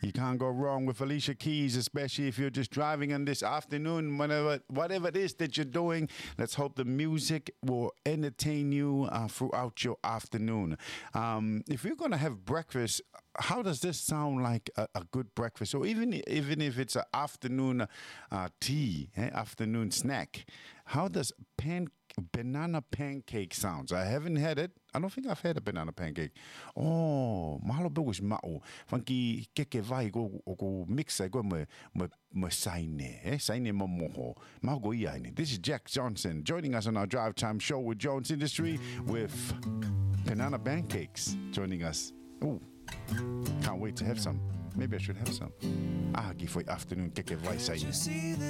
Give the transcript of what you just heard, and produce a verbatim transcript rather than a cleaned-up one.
You can't go wrong with Alicia Keys, especially if you're just driving on this afternoon, whenever, whatever it is that you're doing. Let's hope the music will entertain you uh, throughout your afternoon. Um, if you're going to have breakfast, how does this sound like a, a good breakfast? Or even, even if it's an afternoon uh, tea, eh, afternoon snack, how does pan banana pancake sounds? I haven't had it. I don't think I've had a banana pancake. Oh, mahalo bagus ma'o. Funky keke vai go go mix I go me me me saine, eh? Saine momoho. Mau go iaine. This is Jack Johnson joining us on our drive time show with Jones Industry with banana pancakes joining us. Oh, can't wait to have some. Maybe I should have some. Ah, give for afternoon keke vai saine.